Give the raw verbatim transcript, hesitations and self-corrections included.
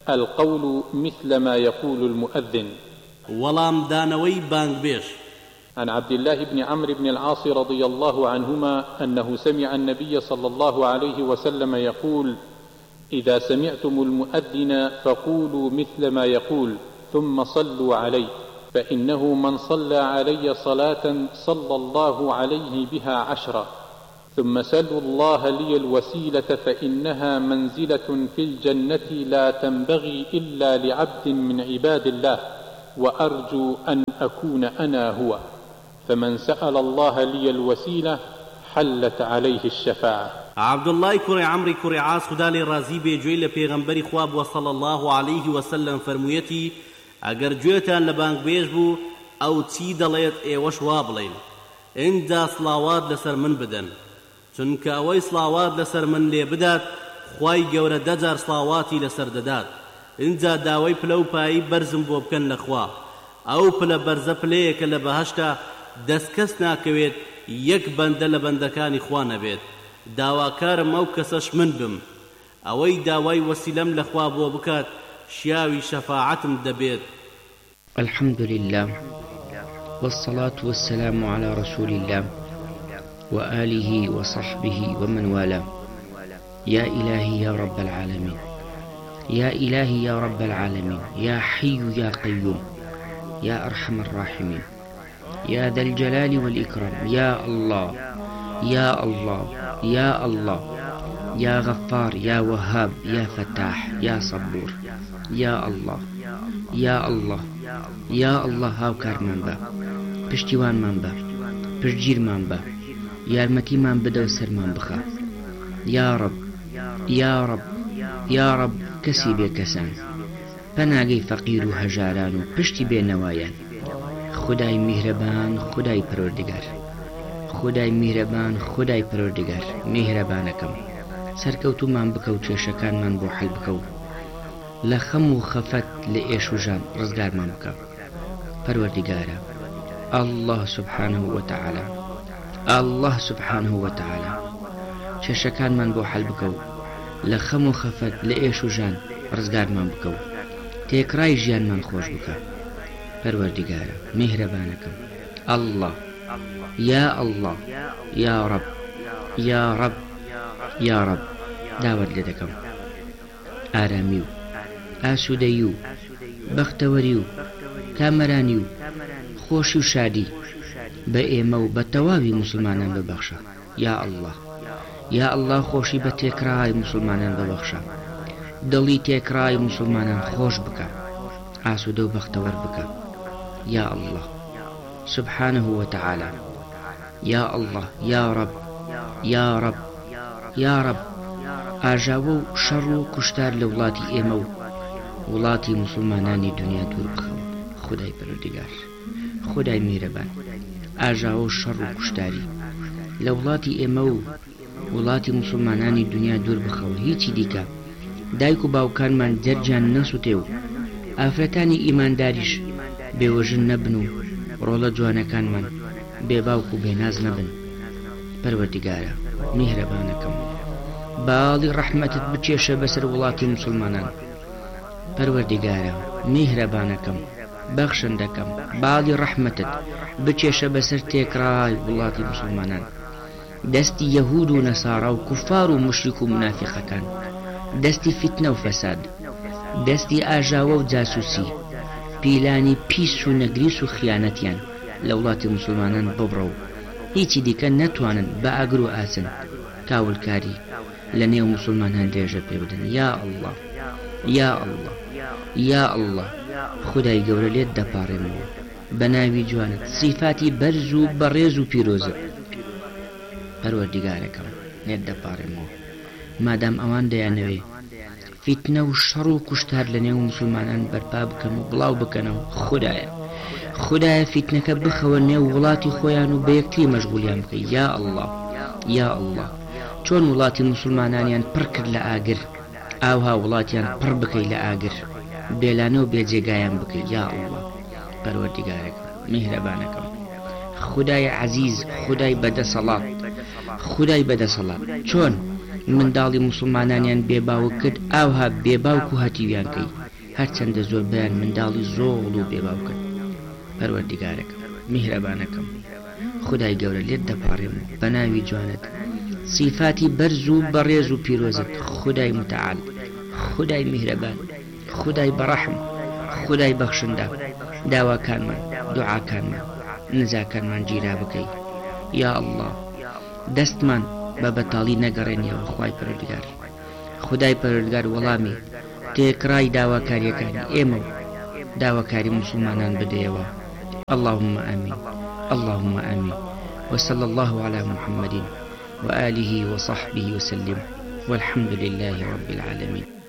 القول مثل ما يقول المؤذن. ولام دانوي بانغبيش. عن عبد الله بن عمرو بن العاص رضي الله عنهما أنه سمع النبي صلى الله عليه وسلم يقول: إذا سمعتم المؤذن فقولوا مثل ما يقول ثم صلوا عليه، فإنه من صلى علي صلاة صلى الله عليه بها عشرة، ثم سلوا الله لي الوسيلة فإنها منزلة في الجنة لا تنبغي إلا لعبد من عباد الله، وأرجو أن أكون أنا هو، فمن سأل الله لي الوسيلة حلت عليه الشفاعة. عبد الله كري عمري كري عاص خدا لي رازي بيجوي لپیغمبري خواب وصلى الله عليه وسلم فرمويتي: اگر جوتان لبانگ بيجبو او تي دليت اي وش وابلين اندا صلاوات لسر من بدن، چونك اوي صلاوات لسر من لي بدات خواي گور دجار صلاواتي لسر ددات، اندا داوي پلو پاي برزم بو بكن لخوا او پل برز پليك لبهشتا دسكسنا كويت يك بند لبندكاني خوانا بيت داواكار موكسش من بم اوي داوي وسيلم لخوا بو بكات شياوي شفاعتم دبيت. الحمد لله والصلاة والسلام على رسول الله وآله وصحبه ومن والاه. يا إلهي يا رب العالمين، يا إلهي يا رب العالمين، يا حي يا قيوم، يا أرحم الراحمين، يا ذا الجلال والإكرام، يا الله يا الله يا الله، يا غفار يا وهاب يا فتاح يا صبور، يا الله يا الله يا الله هاوكار من با، پشتیوان من با، پشتگیر من با، یارمەتی من بدە و سەرمان بخە. یا رب یا رب یا رب کەسی بێکەسان، پەناگەی فەقیر و هەژاران و پشتی بێنەوایان. خدای میهرەبان، خدای پەروەردگار، خدای میهرەبان، خدای پەروەردگار، میهرەبانەکەم سەرکەوتومان بکە و کێشەکانمان بۆ حەل بکە و لە خەم و خەفەت لە ئێش و ژان ڕزگارمان بکە. پەروەردگارە الله سبحانه وتعالى، الله سبحانه وتعالى کێشەکانمان بۆ حەل بکە و لە خەم و خەفەت لە ئێش و ژان ڕزگارمان بکە و تێکڕای ژیانمان خۆش بکە. پەروەردگارە میهرەبانەکەم الله يا الله يا رب يا رب يا رب داوت لێ دەکەم ئارامی و ئاسوودەیی و بەختەوەری و کامەرانی و خۆشی و شادی بە ئێمە و بە تەواوی مسلمانان ببەخشە. یا الله یا الله خۆشی بە تێکڕای مسلمانان ببەخشە، دڵی تێکڕای مسلمانان خۆش بکە، ئاسوودە و بەختەوەر بکە. یا الله سبحانه وتعالى، يا الله يا رب يا رب يا رب ئاژاوە و شەڕ و کوشتار لە وڵاتی ئێمە و وڵاتی مسلمانانی دنیا دوور بخەوە. خدای پەروەردگار، خدای میهرەبان، ئاژاوە و شەڕ و کوشتاری لە وڵاتی ئێمە و وڵاتی مسلمانانی دنیا دوور بخەوە. هیچی دیکە دایک و باوکانمان جەرجیان نەسووتێ و ئافرەتانی ئیمانداریش بێوەژن نەبن و ڕۆڵە جوانەکانمان بێباوک و بێناز نەبن. پەروەردگارە میهرەبانەکەم باڵی ڕەحمەتت بچێشە بەسەر وڵاتی مسلمانان. پەروەردگارە میهرەبانەکەم بەخشندەکەم باڵی ڕەحمەتت بچێشە بەسەر تێکڕای وڵاتی مسلمانان. دەستی یەهود و نەسارا و کوفار و مشریک و منافقەکان، دەستی فیتنە و فەساد، دەستی ئاژاوە و جاسووسی، پیلانی پیس و نەگریس و خیانەتیان لە وڵاتی مسلمانان ببڕە و هیچی دیکە نەتوانن بە ئاگر و ئاسن تاولکاری لە نێو مسلمانان درێژە پێ بدەن. یا الله یا الله یا الله خدای گەورە لێت دەپاڕێمەوە بە ناوی جوانت، سیفاتی بەرز و بەڕێز و پیرۆزت. پەروەردگارەکەم لێت دەپاڕێمەوە مادام ئەوان دەیانەوێ فیتنە و شەڕ و کوشتار لە نێو مسلمانان بەرپا بکەن و بڵاو بکەنەوە. خدایە خدایە فیتنەکە بخەوە نێو وڵاتی خۆیان و بە یەکتری مەشغولیان بکەی. یا الله یا الله چۆن وڵاتی مسلمانانیان پڕ کرد لە ئاگر، ئاوها وڵاتیان پڕ بکەی لە ئاگر، بێلانە و بێجێگایان بکەی. یا الله پەروەردگارەکەم میهرەبانەکەم خدایە عەزیز، خدای بەدەسەڵات، خدای بەدەسەڵات چۆن منداڵی مسلمانانیان بێباوک کرد ئاوها بێباوک و هەتیویان کەی. هەرچەندە زۆربیان منداڵی زۆڵ و بێباوکن. پەروەردیگارەکەم میهرەبانەکەم خودای گەورە لێت دەپاڕێم و بە ناوی جوانت صیفاتی بەرز و بەڕێز و پیرۆزت خودای متعال، خودای میهرەبان، خودای بەڕەحم، خودای بەخشندە داواکانمان دوعاکانمان نزاکانمان گیرا بکەی. یا الله دەستمان بە بەتاڵی نەگەڕێنیەوە خوای پەروەردگار. خودای پەروەردگار وەڵامی تێکڕای داواکاریەکانی ئێمە و داواکاری مسلمانان بدەیەوە. اللهم آمين اللهم آمين وصلى الله على محمد وآله وصحبه وسلم والحمد لله رب العالمين.